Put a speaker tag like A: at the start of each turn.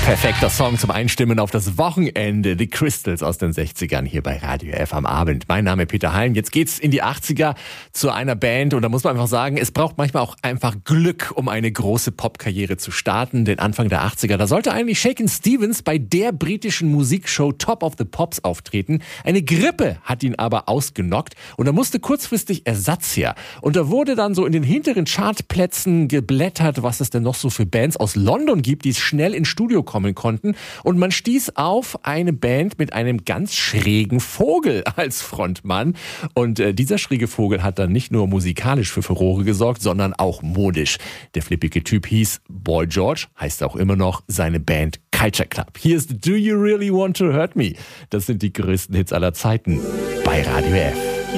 A: Perfekter Song zum Einstimmen auf das Wochenende. The Crystals aus den 60ern hier bei Radio F am Abend. Mein Name ist Peter Heim. Jetzt geht's in die 80er zu einer Band und da muss man einfach sagen, es braucht manchmal auch einfach Glück, um eine große Popkarriere zu starten. Den Anfang der 80er, da sollte eigentlich Shakin' Stevens bei der britischen Musikshow Top of the Pops auftreten. Eine Grippe hat ihn aber ausgenockt und da musste kurzfristig Ersatz her. Und da wurde dann so in den hinteren Chartplätzen geblättert, was es denn noch so für Bands aus London gibt, die schnell ins Studio kommen konnten. Und man stieß auf eine Band mit einem ganz schrägen Vogel als Frontmann. Und dieser schräge Vogel hat dann nicht nur musikalisch für Furore gesorgt, sondern auch modisch. Der flippige Typ hieß Boy George, heißt auch immer noch, seine Band Culture Club. Hier ist Do You Really Want to Hurt Me? Das sind die größten Hits aller Zeiten bei Radio F.